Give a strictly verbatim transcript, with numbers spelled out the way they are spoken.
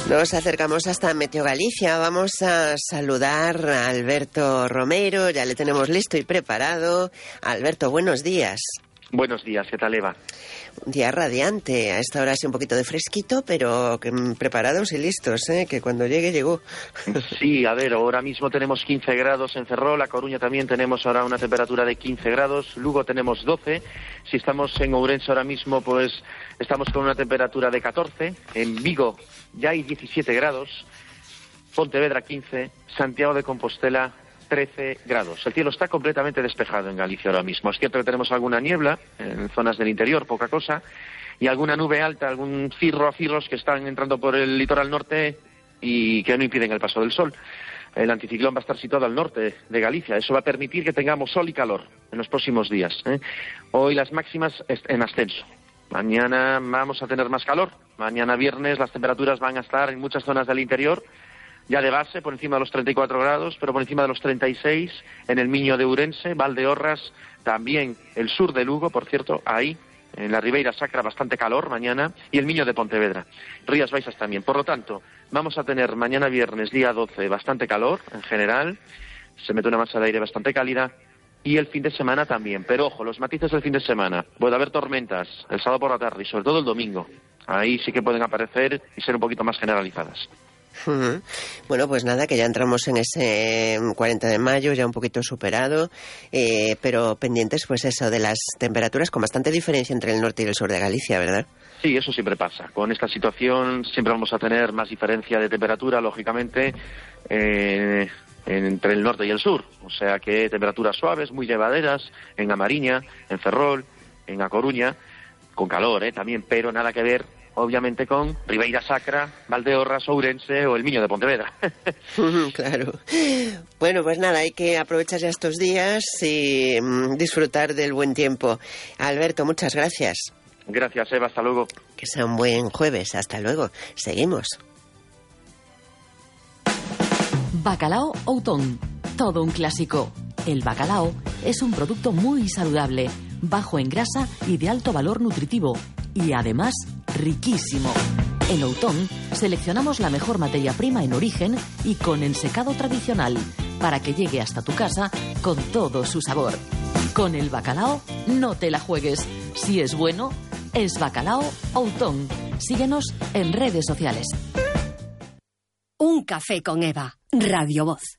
Nos acercamos hasta Meteo Galicia. Vamos a saludar a Alberto Romero. Ya le tenemos listo y preparado. Alberto, buenos días. Buenos días, ¿qué tal, Eva? Un día radiante. A esta hora sí un poquito de fresquito, pero que, preparados y listos, ¿eh? Que cuando llegue, llegó. Sí, a ver, ahora mismo tenemos quince grados en Ferrol, A Coruña también tenemos ahora una temperatura de quince grados, Lugo tenemos doce, si estamos en Ourense ahora mismo, pues estamos con una temperatura de catorce, en Vigo ya hay diecisiete grados, Pontevedra quince, Santiago de Compostela trece grados. El cielo está completamente despejado en Galicia ahora mismo. Es cierto que tenemos alguna niebla en zonas del interior, poca cosa, y alguna nube alta, algún cirro a cirros que están entrando por el litoral norte y que no impiden el paso del sol. El anticiclón va a estar situado al norte de Galicia. Eso va a permitir que tengamos sol y calor en los próximos días, ¿eh? Hoy las máximas en ascenso. Mañana vamos a tener más calor. Mañana viernes las temperaturas van a estar en muchas zonas del interior ya de base, por encima de los treinta y cuatro grados, pero por encima de los treinta y seis en el Miño de Ourense, Valdeorras, también el sur de Lugo, por cierto, ahí, en la Ribeira Sacra, bastante calor mañana, y el Miño de Pontevedra, Rías Baixas también. Por lo tanto, vamos a tener mañana viernes, día doce, bastante calor en general, se mete una masa de aire bastante cálida, y el fin de semana también. Pero ojo, los matices del fin de semana, puede haber tormentas el sábado por la tarde y sobre todo el domingo. Ahí sí que pueden aparecer y ser un poquito más generalizadas. Uh-huh. Bueno, pues nada, que ya entramos en ese cuarenta de mayo, ya un poquito superado, eh, pero pendientes pues eso de las temperaturas con bastante diferencia entre el norte y el sur de Galicia, ¿verdad? Sí, eso siempre pasa. Con esta situación siempre vamos a tener más diferencia de temperatura, lógicamente, eh, entre el norte y el sur. O sea que temperaturas suaves, muy llevaderas, en A Mariña, en Ferrol, en A Coruña, con calor, ¿eh? También, pero nada que ver obviamente con Ribeira Sacra, Valdeorras, Ourense o el Miño de Pontevedra. Claro. Bueno, pues nada, hay que aprovechar ya estos días y mm, disfrutar del buen tiempo. Alberto, muchas gracias. Gracias, Eva, hasta luego. Que sea un buen jueves, hasta luego. Seguimos. Bacalao Outón, todo un clásico. El bacalao es un producto muy saludable, bajo en grasa y de alto valor nutritivo. Y además, riquísimo. En Outón seleccionamos la mejor materia prima en origen y con ensecado tradicional para que llegue hasta tu casa con todo su sabor. Con el bacalao no te la juegues. Si es bueno, es Bacalao Outón. Síguenos en redes sociales. Un café con Eva. Radio Voz.